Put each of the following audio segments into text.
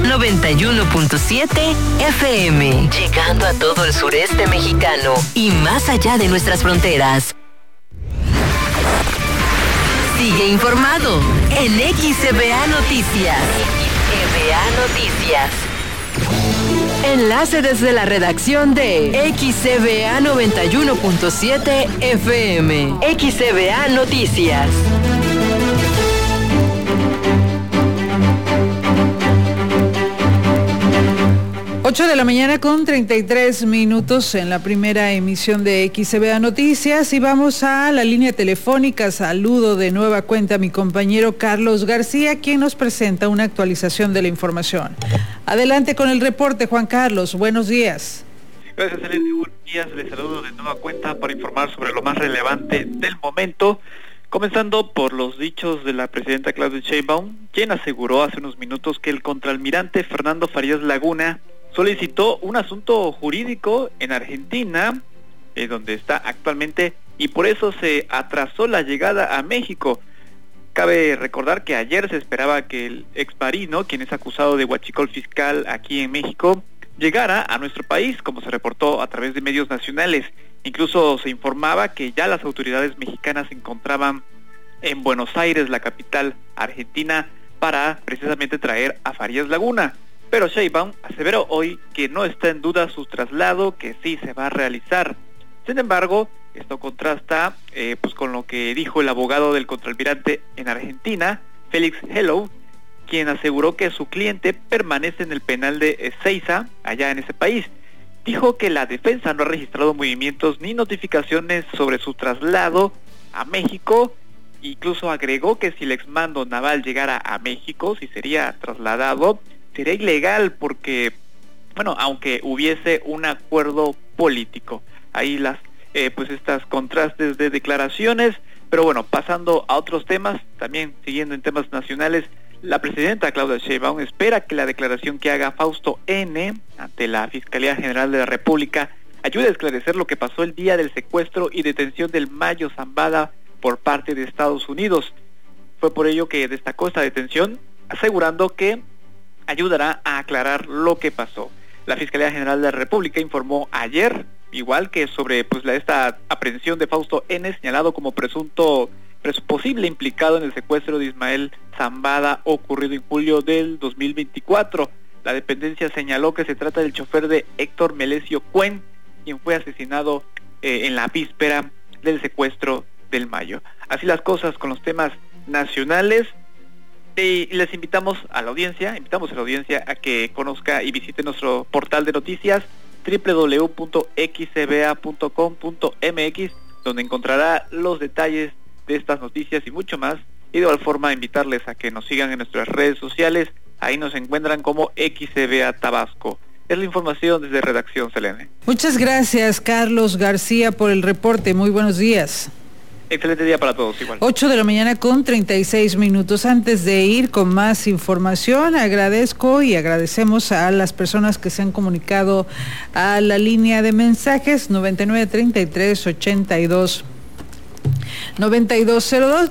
91.7 FM, llegando a todo el sureste mexicano y más allá de nuestras fronteras. Sigue informado en XCBA Noticias. XCBA Noticias. Enlace desde la redacción de XCBA 91.7 FM. XCBA Noticias. 8 de la mañana con 33 minutos en la primera emisión de XCBA Noticias y vamos a la línea telefónica. Saludo de nueva cuenta a mi compañero Carlos García, quien nos presenta una actualización de la información. Adelante con el reporte, Juan Carlos. Buenos días. Gracias, Elena. Buenos días. Les saludo de nueva cuenta para informar sobre lo más relevante del momento. Comenzando por los dichos de la presidenta Claudia Sheinbaum, quien aseguró hace unos minutos que el contraalmirante Fernando Farías Laguna solicitó un asunto jurídico en Argentina, donde está actualmente, y por eso se atrasó la llegada a México. Cabe recordar que ayer se esperaba que el exmarino, quien es acusado de huachicol fiscal aquí en México, llegara a nuestro país, como se reportó a través de medios nacionales. Incluso se informaba que ya las autoridades mexicanas se encontraban en Buenos Aires, la capital argentina, para precisamente traer a Farías Laguna. Pero Sheinbaum aseveró hoy que no está en duda su traslado, que sí se va a realizar. Sin embargo, esto contrasta pues con lo que dijo el abogado del contraalmirante en Argentina, Félix Helou, quien aseguró que su cliente permanece en el penal de Ezeiza, allá en ese país. Dijo que la defensa no ha registrado movimientos ni notificaciones sobre su traslado a México. Incluso agregó que si el exmando naval llegara a México, si sería trasladado, sería ilegal porque, bueno, aunque hubiese un acuerdo político. Ahí pues estas contrastes de declaraciones, pero bueno, pasando a otros temas, también siguiendo en temas nacionales, la presidenta Claudia Sheinbaum espera que la declaración que haga Fausto N. ante la Fiscalía General de la República ayude a esclarecer lo que pasó el día del secuestro y detención del Mayo Zambada por parte de Estados Unidos. Fue por ello que destacó esta detención, asegurando que ayudará a aclarar lo que pasó. La Fiscalía General de la República informó ayer, igual que sobre pues esta aprehensión de Fausto N., señalado como posible implicado en el secuestro de Ismael Zambada ocurrido en julio del 2024. La dependencia señaló que se trata del chofer de Héctor Melesio Cuen, quien fue asesinado en la víspera del secuestro del Mayo. Así las cosas con los temas nacionales. Y les invitamos a la audiencia a que conozca y visite nuestro portal de noticias www.xcba.com.mx, donde encontrará los detalles de estas noticias y mucho más. Y de igual forma invitarles a que nos sigan en nuestras redes sociales. Ahí nos encuentran como XCBA Tabasco. Es la información desde Redacción, Selene. Muchas gracias, Carlos García, por el reporte. Muy buenos días. Excelente día para todos, igual. 8 de la mañana con 36 minutos. Antes de ir con más información, agradezco y agradecemos a las personas que se han comunicado a la línea de mensajes 993382 9202,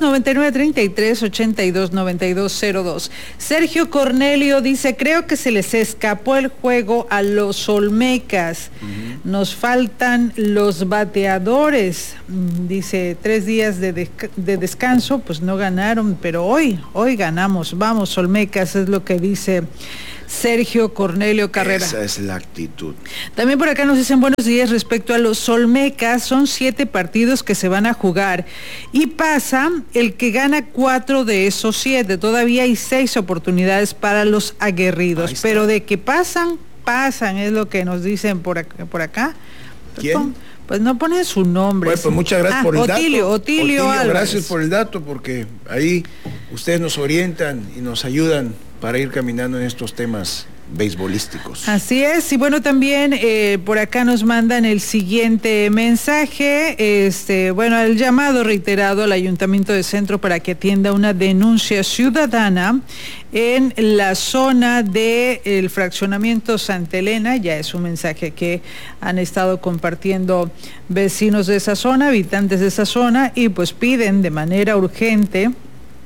9933829202. Sergio Cornelio dice: creo que se les escapó el juego a los Olmecas. Nos faltan los bateadores. Dice, 3 días de descanso, pues no ganaron, pero hoy ganamos. Vamos, Olmecas, es lo que dice Sergio Cornelio Carrera. Esa es la actitud. También por acá nos dicen buenos días respecto a los Olmecas. Son 7 partidos que se van a jugar y pasa el que gana 4 de esos 7. Todavía hay 6 oportunidades para los aguerridos, pero de que pasan, es lo que nos dicen por acá. ¿Quién? Pues no ponen su nombre. Bueno, pues muchas gracias por el dato. Otilio Álvarez. Gracias por el dato, porque ahí ustedes nos orientan y nos ayudan para ir caminando en estos temas beisbolísticos. Así es, y bueno, también por acá nos mandan el siguiente mensaje, el llamado reiterado al Ayuntamiento de Centro para que atienda una denuncia ciudadana en la zona del fraccionamiento Santa Elena. Ya es un mensaje que han estado compartiendo vecinos de esa zona, habitantes de esa zona, y pues piden de manera urgente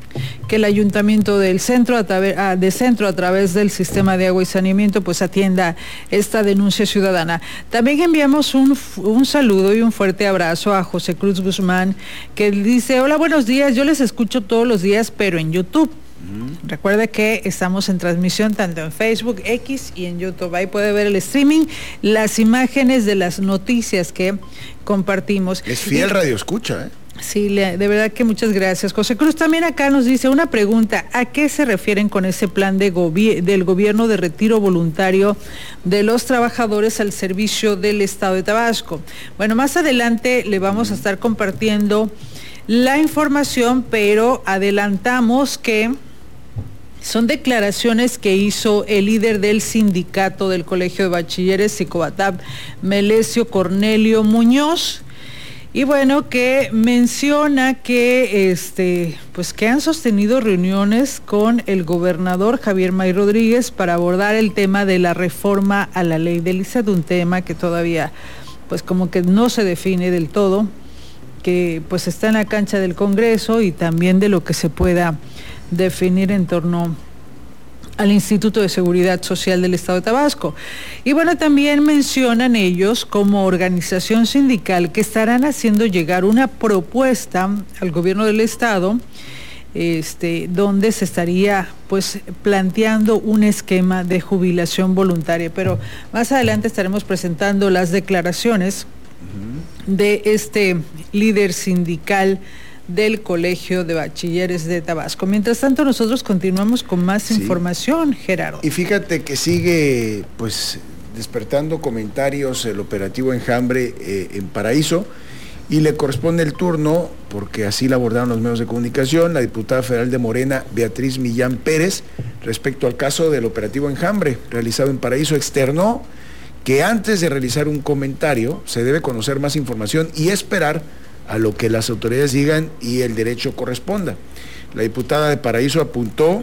que el Ayuntamiento del Centro a través del Sistema de Agua y Saneamiento pues atienda esta denuncia ciudadana. También enviamos un saludo y un fuerte abrazo a José Cruz Guzmán, que dice: hola, buenos días, yo les escucho todos los días, pero en YouTube. Recuerde que estamos en transmisión tanto en Facebook, X y en YouTube. Ahí puede ver el streaming, las imágenes de las noticias que compartimos. Es fiel radio escucha, ¿eh? Sí, de verdad que muchas gracias. José Cruz también acá nos dice una pregunta: ¿a qué se refieren con ese plan del gobierno de retiro voluntario de los trabajadores al servicio del Estado de Tabasco? Bueno, más adelante le vamos a estar compartiendo la información, pero adelantamos que son declaraciones que hizo el líder del sindicato del Colegio de Bachilleres Sicobatab, Melesio Cornelio Muñoz, y bueno, que menciona que pues que han sostenido reuniones con el gobernador Javier May Rodríguez para abordar el tema de la reforma a la ley del ICED, un tema que todavía pues como que no se define del todo, que pues está en la cancha del Congreso y también de lo que se pueda definir en torno al Instituto de Seguridad Social del Estado de Tabasco. Y bueno, también mencionan ellos como organización sindical que estarán haciendo llegar una propuesta al gobierno del Estado, donde se estaría pues planteando un esquema de jubilación voluntaria. Pero más adelante estaremos presentando las declaraciones de este líder sindical del Colegio de Bachilleres de Tabasco. Mientras tanto, nosotros continuamos con más información, Gerardo. Y fíjate que sigue pues despertando comentarios el operativo Enjambre en Paraíso, y le corresponde el turno, porque así la abordaron los medios de comunicación, la diputada federal de Morena, Beatriz Millán Pérez, respecto al caso del operativo Enjambre realizado en Paraíso. Externó que antes de realizar un comentario se debe conocer más información y esperar a lo que las autoridades digan y el derecho corresponda. La diputada de Paraíso apuntó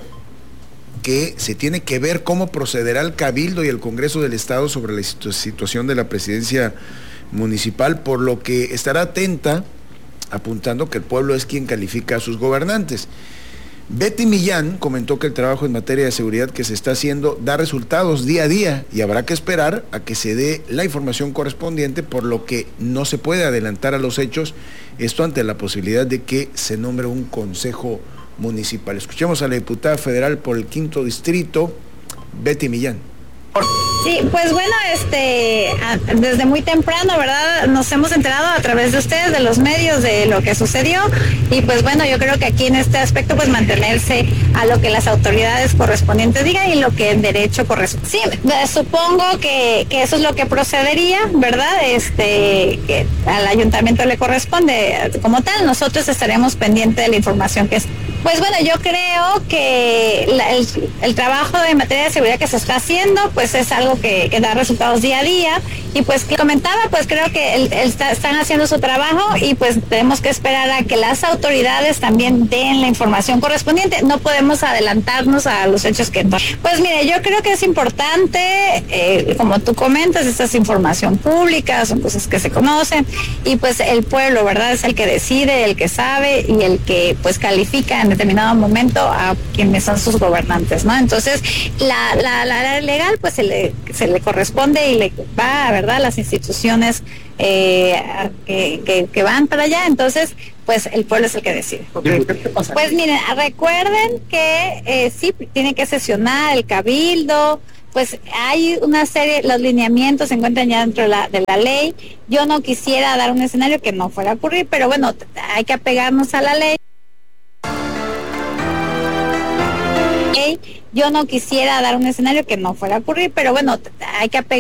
que se tiene que ver cómo procederá el Cabildo y el Congreso del Estado sobre la situación de la presidencia municipal, por lo que estará atenta, apuntando que el pueblo es quien califica a sus gobernantes. Betty Millán comentó que el trabajo en materia de seguridad que se está haciendo da resultados día a día y habrá que esperar a que se dé la información correspondiente, por lo que no se puede adelantar a los hechos, esto ante la posibilidad de que se nombre un consejo municipal. Escuchemos a la diputada federal por el 5º distrito, Betty Millán. Sí, pues bueno, desde muy temprano, ¿verdad? Nos hemos enterado a través de ustedes, de los medios, de lo que sucedió, y pues bueno, yo creo que aquí en este aspecto pues mantenerse a lo que las autoridades correspondientes digan y lo que el derecho corresponde. Sí, supongo que eso es lo que procedería, ¿verdad? Que al ayuntamiento le corresponde como tal. Nosotros estaremos pendientes de la información que es. Pues bueno, yo creo que el trabajo en materia de seguridad que se está haciendo, pues es algo que da resultados día a día. Y pues que comentaba, pues creo que están haciendo su trabajo y pues tenemos que esperar a que las autoridades también den la información correspondiente. No podemos adelantarnos a los hechos que... Pues mire, yo creo que es importante, como tú comentas, esta es información pública, son cosas que se conocen y pues el pueblo, ¿verdad? Es el que decide, el que sabe y el que pues califica en determinado momento a quienes son sus gobernantes, ¿no? Entonces, la legal pues se le corresponde y le va, ¿verdad?, a las instituciones que van para allá. Entonces, pues el pueblo es el que decide. Pues miren, recuerden que sí tiene que sesionar el cabildo. Pues hay una serie, los lineamientos se encuentran ya dentro de la ley. Yo no quisiera dar un escenario que no fuera a ocurrir, pero bueno, hay que apegarnos a la ley. Yo no quisiera dar un escenario que no fuera a ocurrir, pero bueno, hay que apegarnos